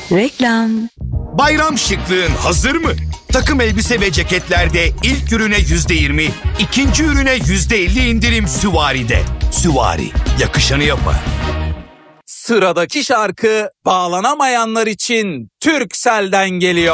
Reklam. Bayram şıklığın hazır mı? Takım elbise ve ceketlerde ilk ürüne %20, ikinci ürüne %50 indirim Süvari'de. Süvari, yakışanı yapar. Sıradaki şarkı bağlanamayanlar için Turkcell'den geliyor.